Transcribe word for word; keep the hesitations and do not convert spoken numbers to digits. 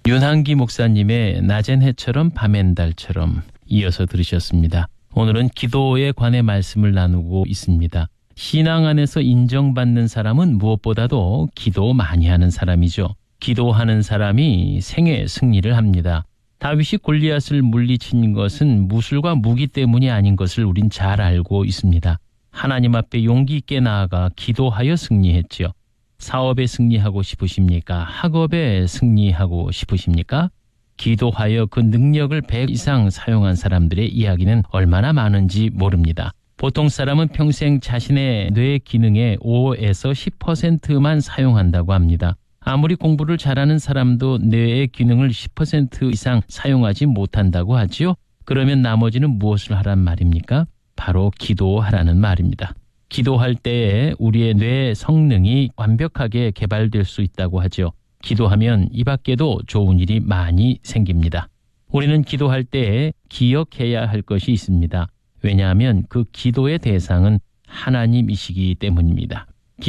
윤한기 목사님의 낮엔 해처럼 밤엔 달처럼 이어서 들으셨습니다. 오늘은 기도에 관해 말씀을 나누고 있습니다. 신앙 안에서 인정받는 사람은 무엇보다도 기도 많이 하는 사람이죠. 기도하는 사람이 생애 승리를 합니다. 다윗이 골리앗을 물리친 것은 무술과 무기 때문이 아닌 것을 우린 잘 알고 있습니다. 하나님 앞에 용기 있게 나아가 기도하여 승리했지요. 사업에 승리하고 싶으십니까? 학업에 승리하고 싶으십니까? 기도하여 그 능력을 백 이상 사용한 사람들의 이야기는 얼마나 많은지 모릅니다. 보통 사람은 평생 자신의 뇌 기능의 오에서 십 퍼센트만 사용한다고 합니다. 아무리 공부를 잘하는 사람도 뇌의 기능을 십 퍼센트 이상 사용하지 못한다고 하지요. 그러면 나머지는 무엇을 하란 말입니까? 바로 기도하라는 말입니다. 기도할 때에 우리의 뇌 성능이 완벽하게 개발될 수 있다고 하죠. 기도하면 이 밖에도 좋은 일이 많이 생깁니다. 우리는 기도할 때에 기억해야 할 것이 있습니다. 왜냐하면 그 기도의 대상은 하나님이시기 때문입니다.